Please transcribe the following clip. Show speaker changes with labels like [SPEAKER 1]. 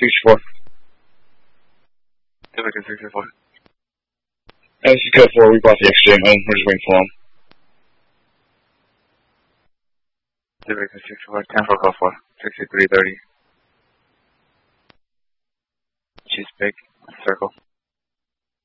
[SPEAKER 1] 64.
[SPEAKER 2] Tivica 64.
[SPEAKER 1] This is code 4. We brought the XJ home. We're just waiting for him.
[SPEAKER 2] Tivica 64. 10 for call 4. 6330. She's big. Circle.